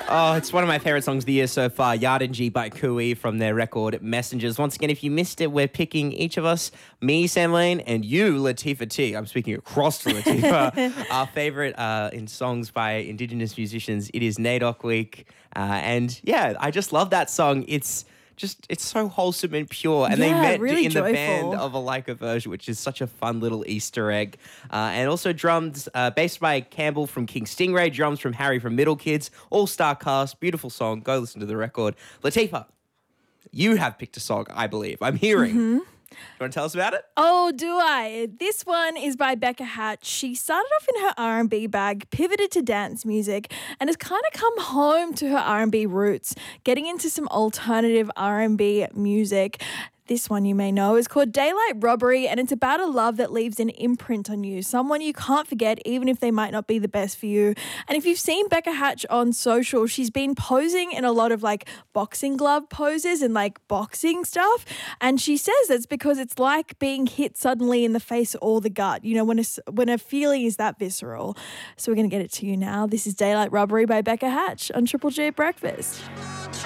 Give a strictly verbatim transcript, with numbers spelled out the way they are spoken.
Oh, it's one of my favourite songs of the year so far, Yardanji by Kui from their record Messengers. Once again, if you missed it, we're picking each of us, me, Sam Lane, and you, Latifah T. I'm speaking across to Latifah. Our favourite uh, in songs by Indigenous musicians. It is NAIDOC Week. Uh, and yeah, I just love that song. It's just, it's so wholesome and pure. And Yeah, they met really in joyful. the band of a Leica version, which is such a fun little Easter egg. Uh, and also drums, uh, bassed by Campbell from King Stingray, drums from Harry from Middle Kids, all-star cast, beautiful song. Go listen to the record. Latifah, you have picked a song, I believe. I'm hearing. Mm-hmm. You want to tell us about it? Oh, do I? This one is by Becca Hatch. She started off in her R and B bag, pivoted to dance music, and has kind of come home to her R and B roots, getting into some alternative R and B music. This one you may know is called Daylight Robbery, and it's about a love that leaves an imprint on you, someone you can't forget even if they might not be the best for you. And if you've seen Becca Hatch on social, she's been posing in a lot of like boxing glove poses and like boxing stuff. And she says it's because it's like being hit suddenly in the face or the gut, you know, when a, when a feeling is that visceral. So we're going to get it to you now. This is Daylight Robbery by Becca Hatch on Triple J Breakfast.